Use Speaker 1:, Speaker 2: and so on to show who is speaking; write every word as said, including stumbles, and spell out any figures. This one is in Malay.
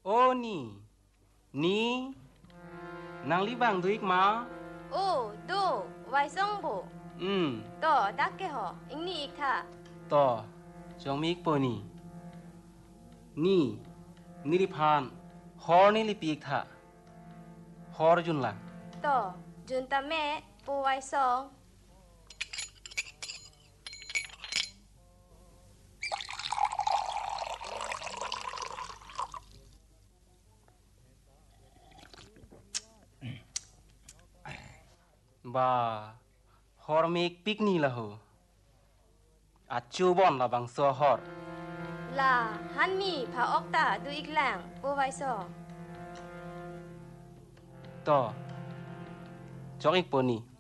Speaker 1: Oh ni, ni, nang libang duik ma.
Speaker 2: Oh, do, wai song bo.
Speaker 1: Hmm,
Speaker 2: To, dak ke ho, ing ni ik tha.
Speaker 1: to, jong mi po ni. Ni, ni li phan, hor ni li pik tha. Hor jun lang.
Speaker 2: To, jun ta me, po wai song.
Speaker 1: Ba, hor mek pik ni lah ho. Achu bon la bang so hor.
Speaker 2: La, han mi pha ok ta du ik lang, po wai song.
Speaker 1: To, jong ik po ni.